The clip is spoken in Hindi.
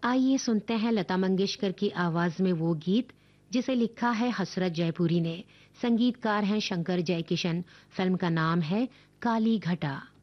आइए सुनते हैं लता मंगेशकर की आवाज में वो गीत जिसे लिखा है हसरत जयपुरी ने। संगीतकार हैं शंकर जयकिशन। फिल्म का नाम है काली घटा।